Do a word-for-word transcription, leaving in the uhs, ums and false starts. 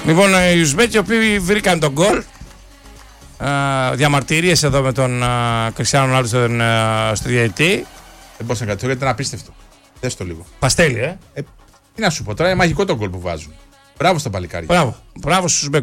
Λοιπόν, οι Ουσμπέκοι οι οποίοι βρήκαν τον γκολ. Διαμαρτυρίες εδώ με τον Κριστιάνο Ρονάλντο στον στο διαιτητή. Δεν μπορούσα να κατηγορήσω γιατί ήταν απίστευτο. Δες το λίγο. Παστέλι, ε. ε. Τι να σου πω τώρα, είναι μαγικό το γκολ που βάζουν. Μπράβο στα παλικάρια. Μπράβο, μπράβο στους Ουσμπέκους.